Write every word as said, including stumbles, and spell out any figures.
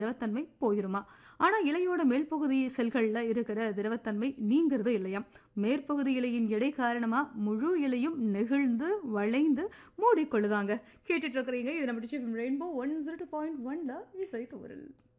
திரவத்தன்மை போயிருமா. ஆனா இலையோட மேல் பகுதி செல்கள்ல இருக்கிற திரவத்தன்மை நீங்கிறது இல்லையாம். மேற்பகுதி இலையின் எடை காரணமா முழு இலையும் நெகிழ்ந்து வளைந்து மூடிக்கொள்ளுதாங்க. கேட்டுட்டு இருக்கிறீங்க இது நம்ம rainbow one zero two point ஒன்ல இசை தூரல்.